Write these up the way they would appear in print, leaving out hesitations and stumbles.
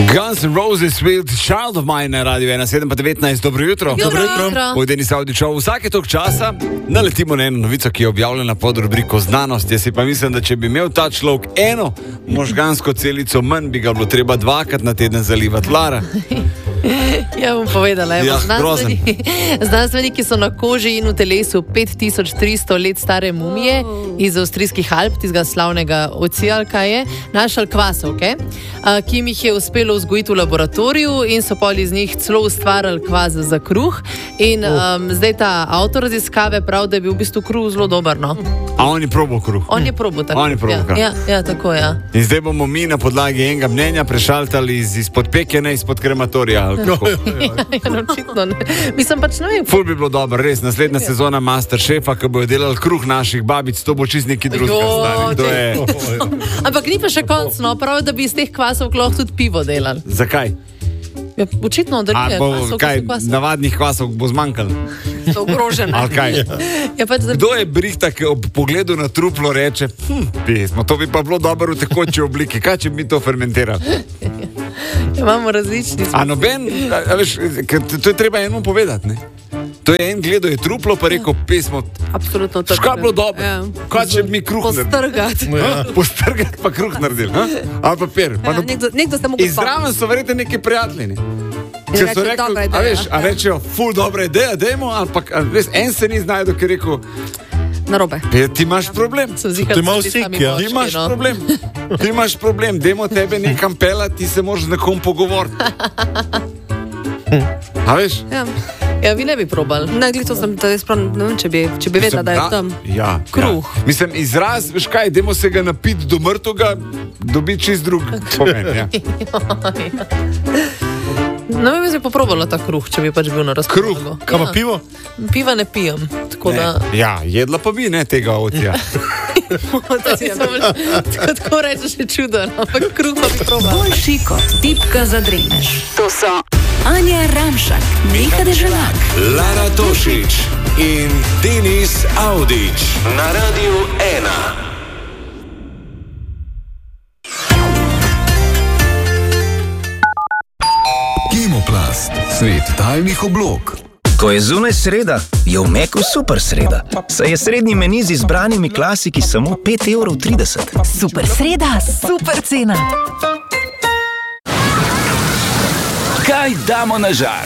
Guns N' Roses with Child of Mine na Radio 1.7.19. Dobro jutro. Dobro jutro. V Deni Saudi Show vsake tok časa naletimo na eno novico, ki je objavljena pod rubriko Znanost. Jaz si pa mislim, da če bi imel ta človek eno možgansko celico manj, bi ga bilo treba 2krat na teden zalivati. Lara. Ja, bom povedala. Ja, znanstveniki so na koži in v telesu 5300 let stare mumije iz avstrijskih Alp, tistega slavnega ocijalka je, našli kvasovke, ki jim jih je uspelo vzgojiti v laboratoriju in so pol iz njih celo ustvarjali kvas za kruh. In zdaj ta avtor raziskave pravi, da je bil v bistvu kruh zelo dober. No? A on je probal kruh? On je probal tako. Ja, tako, ja. In zdaj bomo mi na podlagi enega mnenja prešaltali izpod peke, ne izpod krematorija. Ja, očitno ne. Mislim pač ne vem. Ful bi bilo dobro, res. Naslednja sezona Masterchefa, ki bojo delali kruh naših babic, to bo čist neki drugega. Ampak ni pa še konc, no, prav, da bi iz teh kvasov lahko tudi pivo delali. Zakaj? Ja, očitno, da ni kvasov. Kaj, navadnih kvasov bo zmanjkalo? So ogrožene. Ja, pač, da... Kdo je brihta, ki ob pogledu na truplo reče, pismo, to bi pa bilo dobro v tekoči obliki, kaj če bi to fermentirali? Imamo različni. A noben, veš, to je treba eno povedati, ne? To je en gledal je truplo, pa rekel pismo. Absolutno tako. Škaj bilo dobro? Ja. Kaj če bi mi kruh naredili? Postrgati pa kruh naredili. Ali papir. Ja, nekdo se mu kupal. Izraven so verjete neki prijatelji. Če so rekli, a rečejo, ful dobra ideja, dejmo, ali pa en se ni znajdo, ki je rekel, narobe. Ti imaš problem. Ti imaš sik, ja. Ti imaš problem. Ti imaš problem. Dajmo tebe nekam pelati, ti se moraš z nekom pogovoriti. A veš? Ja, vi ne bi probali. Ne, to sem, da jaz prav, ne vem, če bi vedela, da je tam kruh. Ja. Mislim, izraz, veš kaj, dajmo se ga napiti do mrtvega, dobi čist drug pomen, ja. No, bi se poprobala ta kruh, če bi pač bil na razpolago. Kruh? Kaj pa pivo? Piva ne pijem, tako da... Ja, jedla pa bi, ne, tega ocija. Tako rečeš, je čudo, ampak kruh pa bi probala. Boljši kot tipka za dremež. To so Anja Ramšak, Miha Deželak, Lara Tošič in Denis Audić na Radiu 1. Kemoplast, svet tajnih oblog. Ko je zunaj sreda, je v Meku super sreda. Saj je srednji meni z izbranimi klasiki samo 5,30 €. Super sreda, super cena. Kaj damo na žar?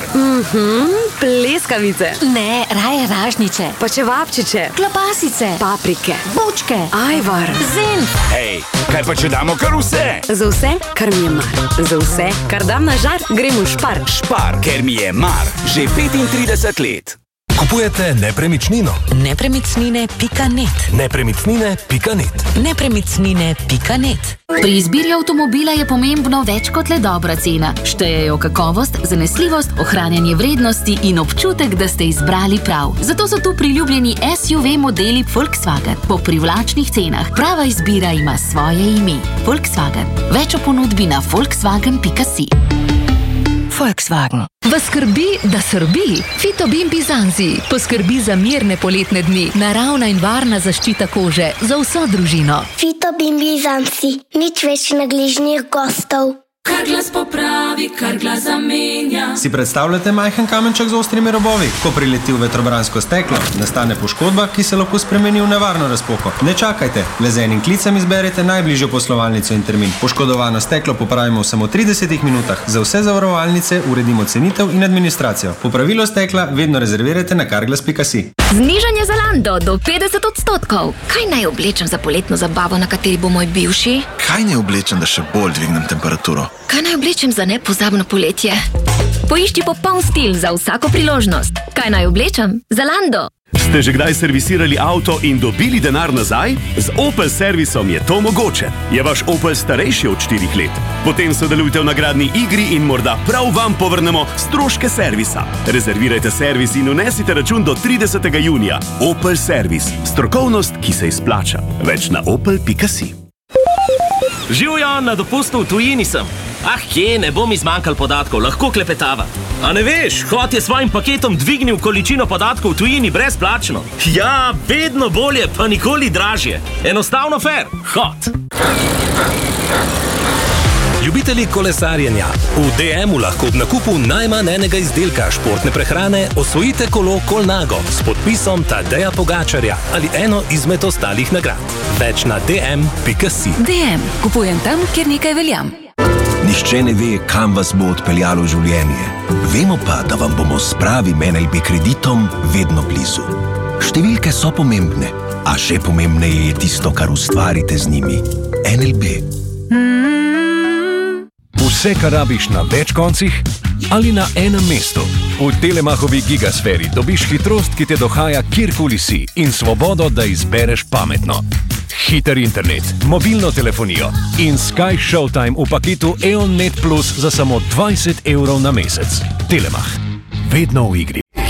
Pleskavice. Ne, raje ražniče. Pa čevapčiče. Klobasice. Paprike. Bučke. Ajvar. Zenf. Hej, kaj pa če damo kar vse? Za vse, kar mi je mar. Za vse, kar dam na žar, grem v Špar. Špar, ker mi je mar. Že 35 let. Kupujete nepremičnino? Nepremičnine.net. Nepremičnine.net. Nepremičnine.net. Pri izbiri avtomobila je pomembno več kot le dobra cena. Štejejo kakovost, zanesljivost, ohranjanje vrednosti in občutek, da ste izbrali prav. Zato so tu priljubljeni SUV modeli Volkswagen po privlačnih cenah. Prava izbira ima svoje ime. Volkswagen. Več o ponudbi na volkswagen.si. Volkswagen. Vas skrbi, da srbi? Fitobin Bizanzi poskrbi za mirne poletne dni, naravna in varna zaščita kože za vso družino. Fitobin Bizanzi, nič več nagližnih gostov. Kar glas popravi, kar glas zamenja. Si predstavljate majhen kamenček z ostrimi robovi? Ko prileti v vetrobransko steklo, nastane poškodba, ki se lahko spremeni v nevarno razpoko. Ne čakajte, le z enim klicem izberete najbližjo poslovalnico in termin. Poškodovano steklo popravimo v samo 30 minutah. Za vse zavarovalnice uredimo cenitev in administracijo. Popravilo stekla vedno rezervirajte na carglass.si. Znižanje Zalando do 50%. Kaj naj oblečem za poletno zabavo, na kateri bo moj bivši? Kaj naj oblečem, da še bolj dvignem temperaturo? Kaj naj oblečem za nepozabno poletje? Poišči popoln stil za vsako priložnost. Kaj naj oblečem? Zalando. Ste že kdaj servisirali avto in dobili denar nazaj? Z Opel servisom je to mogoče. Je vaš Opel starejši od 4 let? Potem sodelujte v nagradni igri in morda prav vam povrnemo stroške servisa. Rezervirajte servis in unesite račun do 30. junija. Opel servis. Strokovnost, ki se izplača. Več na opel.si. Živjo, na dopustu v tujini sem. Kje, ne bom izmanjkal podatkov, lahko klepetava. A ne veš, Hot je svojim paketom dvignil količino podatkov v tujini brezplačno. Ja, vedno bolje, pa nikoli dražje. Enostavno fair. Hot. Ljubitelji kolesarjenja, v DM-u lahko ob nakupu najmanj enega izdelka športne prehrane osvojite kolo Colnago s podpisom Tadeja Pogačarja ali eno izmed ostalih nagrad. Več na dm.si. DM. Kupujem tam, kjer nekaj veljam. Nihče ne ve, kam vas bo odpeljalo življenje. Vemo pa, da vam bomo s pravim NLB kreditom vedno blizu. Številke so pomembne, a še pomembneje je tisto, kar ustvarite z njimi. NLB. Vse, kar rabiš na več koncih ali na enem mestu. V Telemachovi gigasferi dobiš hitrost, ki te dohaja kjerkoli si in svobodo, da izbereš pametno. Hiter internet, mobilno telefonijo in Sky Showtime v paketu EON Net Plus za samo 20 € na mesec. Telemach. Vedno v igri.